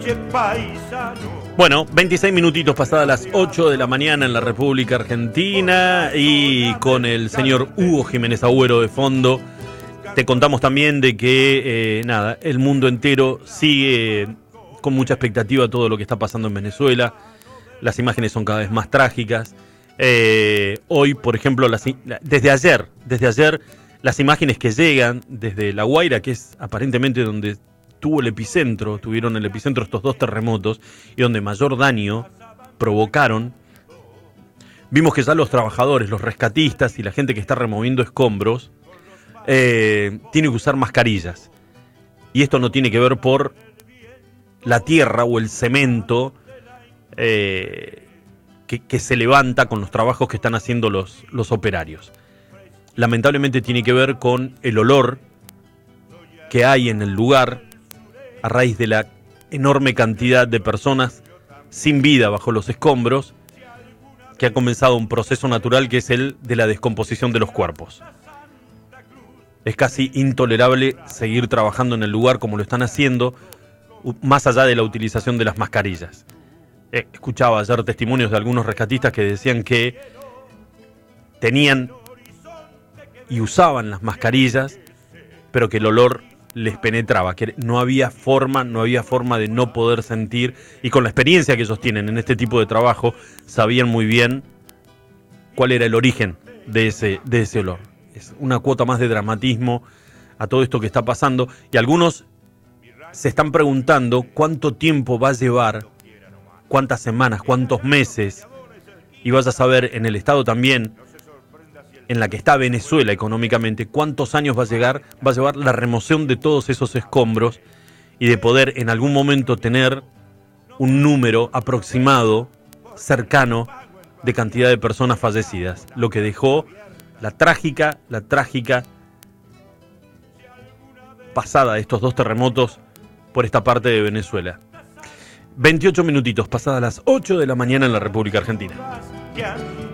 Bueno, 26 minutitos pasadas las 8 de la mañana en la República Argentina y con el señor Hugo Jiménez Agüero de fondo. Te contamos también de que, el mundo entero sigue con mucha expectativa todo lo que está pasando en Venezuela. Las imágenes son cada vez más trágicas. Hoy, por ejemplo, desde ayer, las imágenes que llegan desde La Guaira, que es aparentemente donde tuvieron el epicentro estos dos terremotos y donde mayor daño provocaron. Vimos que ya los trabajadores, los rescatistas y la gente que está removiendo escombros tiene que usar mascarillas. Y esto no tiene que ver por la tierra o el cemento que se levanta con los trabajos que están haciendo los operarios. Lamentablemente tiene que ver con el olor que hay en el lugar a raíz de la enorme cantidad de personas sin vida bajo los escombros, que ha comenzado un proceso natural que es el de la descomposición de los cuerpos. Es casi intolerable seguir trabajando en el lugar como lo están haciendo, más allá de la utilización de las mascarillas. Escuchaba ayer testimonios de algunos rescatistas que decían que tenían y usaban las mascarillas, pero que el olor les penetraba, que no había forma de no poder sentir, y con la experiencia que ellos tienen en este tipo de trabajo, sabían muy bien cuál era el origen de ese olor. Es una cuota más de dramatismo a todo esto que está pasando, y algunos se están preguntando cuánto tiempo va a llevar, cuántas semanas, cuántos meses, y vas a saber en el estado también en la que está Venezuela económicamente, cuántos años va a llevar la remoción de todos esos escombros y de poder en algún momento tener un número aproximado, cercano, de cantidad de personas fallecidas. Lo que dejó la trágica pasada de estos dos terremotos por esta parte de Venezuela. 28 minutitos pasadas las 8 de la mañana en la República Argentina.